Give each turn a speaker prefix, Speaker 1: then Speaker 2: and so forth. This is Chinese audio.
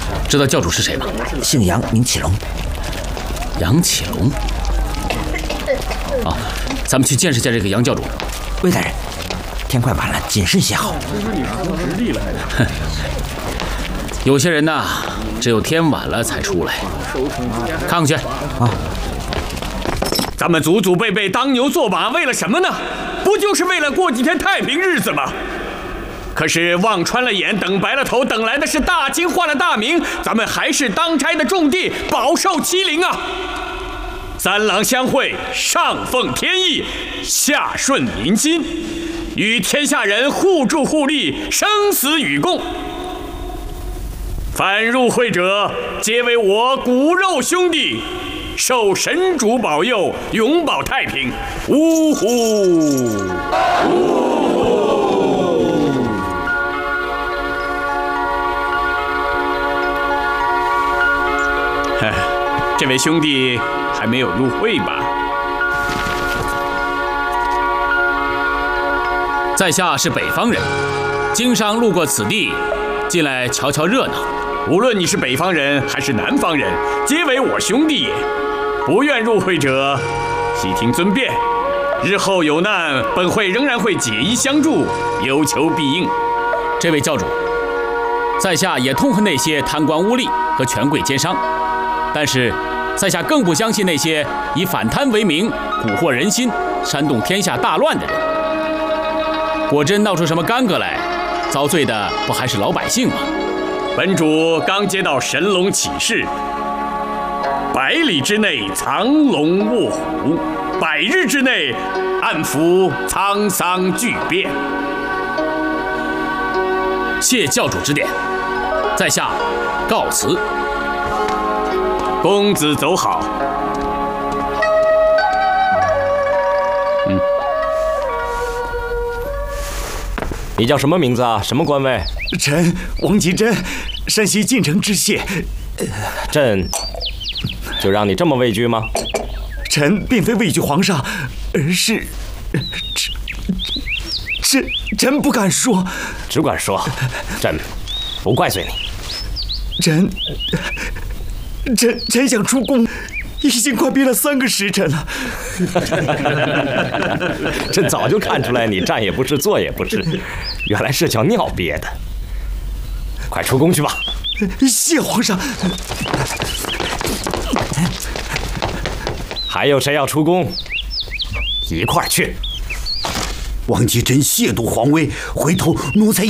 Speaker 1: 知道教主是谁吗？
Speaker 2: 姓杨，名启龙。
Speaker 1: 杨启龙。啊，咱们去见识见这个杨教主。
Speaker 2: 魏大人，天快晚了，谨慎些好。
Speaker 1: 哼，有些人呐，只有天晚了才出来。看过去。
Speaker 2: 啊。
Speaker 3: 咱们祖祖辈辈当牛做马，为了什么呢？不就是为了过几天太平日子吗？可是望穿了眼，等白了头，等来的是大清换了大明，咱们还是当差的种地，饱受欺凌啊！三郎相会，上奉天意，下顺民心，与天下人互助互利，生死与共。凡入会者，皆为我骨肉兄弟，受神主保佑，永保太平。呜呼！呜呼！这位兄弟还没有入会吧？
Speaker 1: 在下是北方人，经商路过此地，进来瞧瞧热闹。
Speaker 3: 无论你是北方人还是南方人，皆为我兄弟也。不愿入会者，悉听尊便。日后有难，本会仍然会解衣相助，有求必应。
Speaker 1: 这位教主，在下也痛恨那些贪官污吏和权贵奸商，但是在下更不相信那些以反贪为名蛊惑人心、煽动天下大乱的人。果真闹出什么干戈来，遭罪的不还是老百姓吗？
Speaker 3: 本主刚接到神龙启示，100里之内藏龙卧虎，100日之内暗伏沧桑巨变。
Speaker 1: 谢教主指点，在下告辞。
Speaker 3: 公子走好。
Speaker 4: 你叫什么名字啊？什么官位？
Speaker 5: 臣王吉珍，山西晋城知县。
Speaker 4: 朕就让你这么畏惧吗？
Speaker 5: 臣并非畏惧皇上，而是臣不敢说。
Speaker 4: 只管说，朕不怪罪你。
Speaker 5: 臣想出宫，已经快憋了3个时辰了。
Speaker 4: 朕早就看出来你站也不是，坐也不是，原来是叫尿憋的。快出宫去吧。
Speaker 5: 谢皇上。
Speaker 4: 还有谁要出宫？一块儿去。
Speaker 6: 王吉珍亵渎皇威，回头奴才